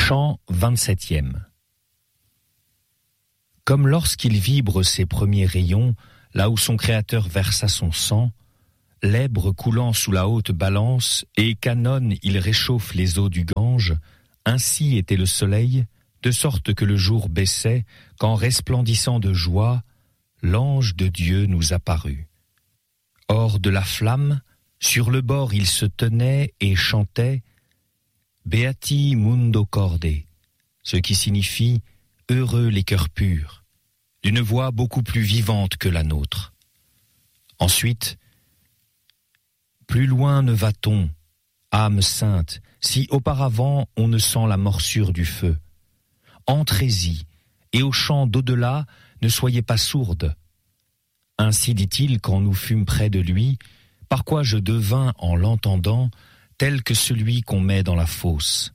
Chant 27e. Comme lorsqu'il vibre ses premiers rayons, là où son Créateur versa son sang, l'Èbre coulant sous la haute balance, et qu'Anon il réchauffe les eaux du Gange, ainsi était le soleil, de sorte que le jour baissait, qu'en resplendissant de joie, l'ange de Dieu nous apparut. Hors de la flamme, sur le bord il se tenait et chantait « Beati mundo corde », ce qui signifie « Heureux les cœurs purs », d'une voix beaucoup plus vivante que la nôtre. Ensuite, « Plus loin ne va-t-on, âme sainte, si auparavant on ne sent la morsure du feu. Entrez-y, et au chant d'au-delà, ne soyez pas sourdes. » Ainsi dit-il quand nous fûmes près de lui, par quoi je devins, en l'entendant, tel que celui qu'on met dans la fosse.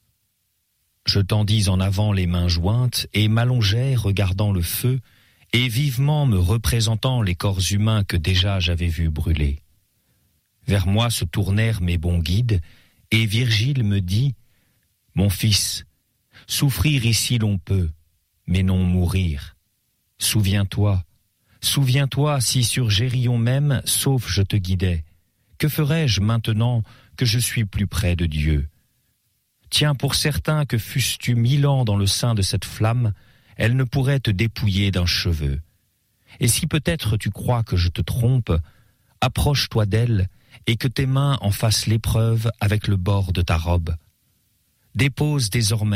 Je tendis en avant les mains jointes et m'allongeai regardant le feu et vivement me représentant les corps humains que déjà j'avais vus brûler. Vers moi se tournèrent mes bons guides et Virgile me dit « Mon fils, souffrir ici l'on peut, mais non mourir. Souviens-toi si sur Gérion même, sauf je te guidais, que ferais-je maintenant que je suis plus près de Dieu? Tiens pour certain que fusses-tu 1000 ans dans le sein de cette flamme, elle ne pourrait te dépouiller d'un cheveu. Et si peut-être tu crois que je te trompe, approche-toi d'elle et que tes mains en fassent l'épreuve avec le bord de ta robe. Dépose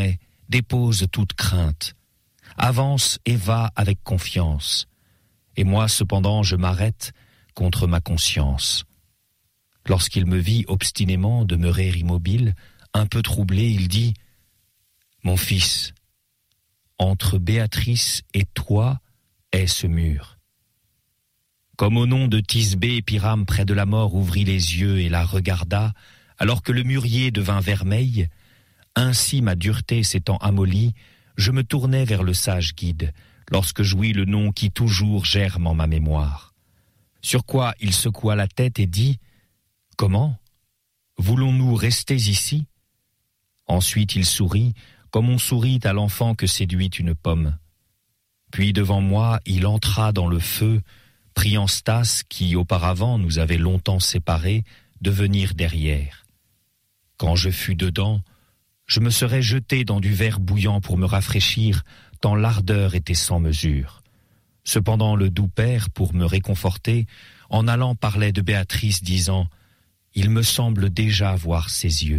toute crainte. Avance et va avec confiance. Et moi cependant je m'arrête contre ma conscience. Lorsqu'il me vit obstinément demeurer immobile, un peu troublé, il dit « Mon fils, entre Béatrice et toi est ce mur. » Comme au nom de Thisbé, Pyrame près de la mort ouvrit les yeux et la regarda, alors que le mûrier devint vermeil, ainsi ma dureté s'étant amollie, je me tournai vers le sage guide, lorsque j'ouïs le nom qui toujours germe en ma mémoire. Sur quoi il secoua la tête et dit « Comment? Voulons-nous rester ici ?» Ensuite il sourit, comme on sourit à l'enfant que séduit une pomme. Puis devant moi, il entra dans le feu, priant Stas, qui auparavant nous avait longtemps séparés, de venir derrière. Quand je fus dedans, je me serais jeté dans du verre bouillant pour me rafraîchir, tant l'ardeur était sans mesure. Cependant le doux père, pour me réconforter, en allant parlait de Béatrice, disant « Il me semble déjà voir ses yeux. »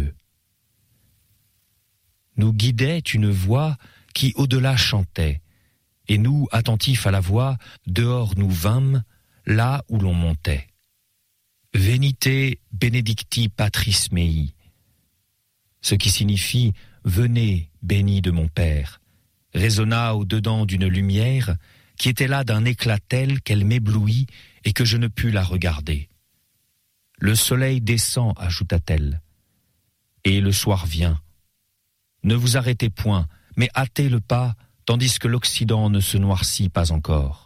Nous guidait une voix qui au-delà chantait, et nous, attentifs à la voix, dehors nous vînmes, là où l'on montait. Venite benedicti patris mei, ce qui signifie « Venez, bénis de mon Père », résonna au-dedans d'une lumière qui était là d'un éclat tel qu'elle m'éblouit et que je ne pus la regarder. Le soleil descend, ajouta-t-elle, et le soir vient. Ne vous arrêtez point, mais hâtez le pas, tandis que l'Occident ne se noircit pas encore.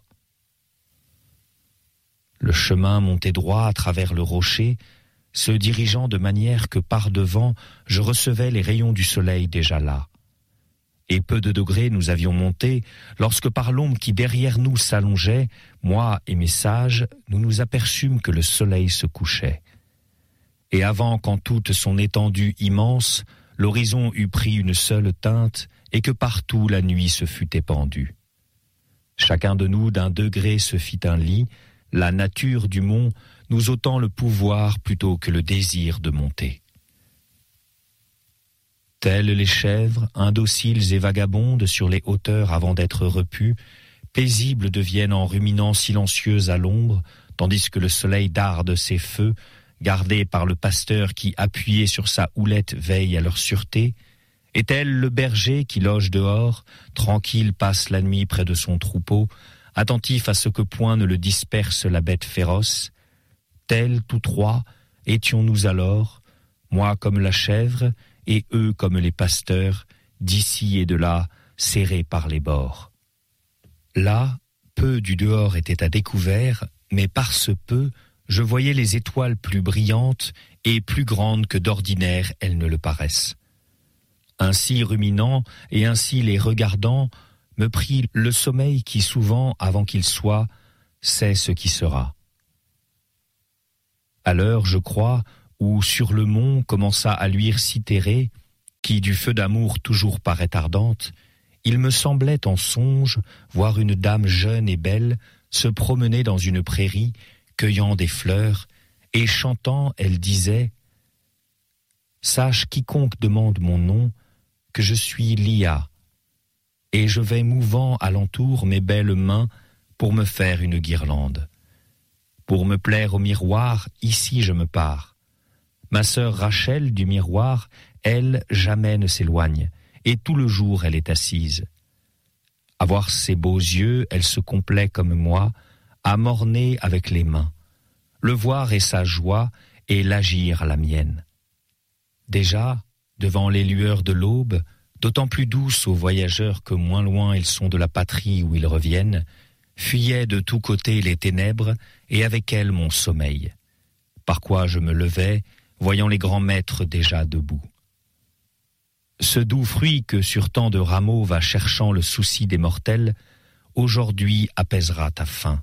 Le chemin montait droit à travers le rocher, se dirigeant de manière que par devant, je recevais les rayons du soleil déjà là. Et peu de degrés nous avions monté, lorsque par l'ombre qui derrière nous s'allongeait, moi et mes sages, nous nous aperçûmes que le soleil se couchait. Et avant qu'en toute son étendue immense, l'horizon eût pris une seule teinte et que partout la nuit se fût épandue. Chacun de nous d'un degré se fit un lit, la nature du mont nous ôtant le pouvoir plutôt que le désir de monter. Telles les chèvres, indociles et vagabondes sur les hauteurs avant d'être repues, paisibles deviennent en ruminant silencieuses à l'ombre, tandis que le soleil darde ses feux, gardé par le pasteur qui, appuyé sur sa houlette, veille à leur sûreté, et tel le berger qui loge dehors, tranquille passe la nuit près de son troupeau, attentif à ce que point ne le disperse la bête féroce, tels tous trois étions-nous alors, moi comme la chèvre, et eux comme les pasteurs, d'ici et de là, serrés par les bords. Là, peu du dehors était à découvert, mais par ce peu, je voyais les étoiles plus brillantes et plus grandes que d'ordinaire elles ne le paraissent. Ainsi ruminant et ainsi les regardant, me prit le sommeil qui souvent, avant qu'il soit, sait ce qui sera. À l'heure, je crois, où sur le mont commença à luire Cythérée, qui du feu d'amour toujours paraît ardente, il me semblait en songe voir une dame jeune et belle se promener dans une prairie, cueillant des fleurs, et chantant, elle disait « Sache quiconque demande mon nom, que je suis Lia, et je vais mouvant alentour mes belles mains pour me faire une guirlande. Pour me plaire au miroir, ici je me pars. Ma sœur Rachel du miroir, elle, jamais ne s'éloigne, et tout le jour elle est assise. À voir ses beaux yeux, elle se complaît comme moi, à m'orner avec les mains. Le voir est sa joie, et l'agir la mienne. Déjà, devant les lueurs de l'aube, d'autant plus douces aux voyageurs que moins loin ils sont de la patrie où ils reviennent, fuyaient de tous côtés les ténèbres, et avec elles mon sommeil. Par quoi je me levais, voyant les grands maîtres déjà debout. Ce doux fruit que sur tant de rameaux va cherchant le souci des mortels, aujourd'hui apaisera ta faim.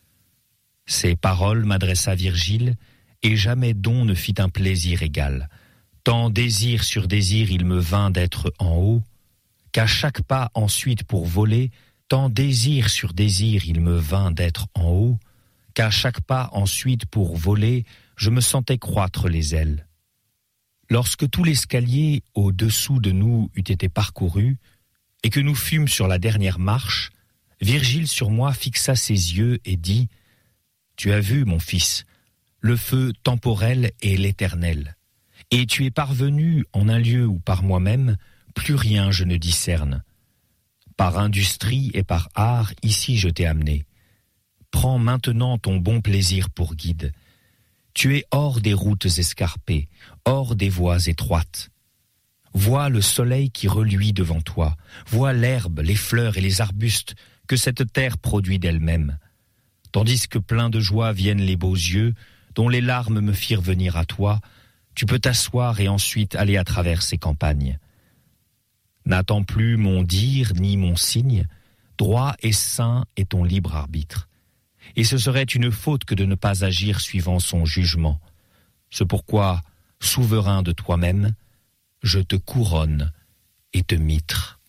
Ces paroles m'adressa Virgile, et jamais don ne fit un plaisir égal. Tant désir sur désir il me vint d'être en haut, qu'à chaque pas ensuite pour voler, tant désir sur désir il me vint d'être en haut, qu'à chaque pas ensuite pour voler, je me sentais croître les ailes. Lorsque tout l'escalier au-dessous de nous eut été parcouru, et que nous fûmes sur la dernière marche, Virgile sur moi fixa ses yeux et dit « Tu as vu, mon fils, le feu temporel et l'éternel. Et tu es parvenu en un lieu où par moi-même, plus rien je ne discerne. Par industrie et par art, ici je t'ai amené. Prends maintenant ton bon plaisir pour guide. Tu es hors des routes escarpées, hors des voies étroites. Vois le soleil qui reluit devant toi, vois l'herbe, les fleurs et les arbustes que cette terre produit d'elle-même. Tandis que plein de joie viennent les beaux yeux, dont les larmes me firent venir à toi, tu peux t'asseoir et ensuite aller à travers ces campagnes. N'attends plus mon dire ni mon signe, droit et saint est ton libre arbitre. Et ce serait une faute que de ne pas agir suivant son jugement. C'est pourquoi, souverain de toi-même, je te couronne et te mitre.